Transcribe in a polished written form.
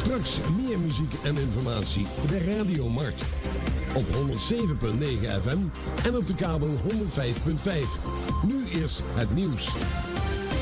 Straks meer muziek en informatie bij Radio Mart. Op 107.9 FM en op de kabel 105.5. Nu eerst het nieuws.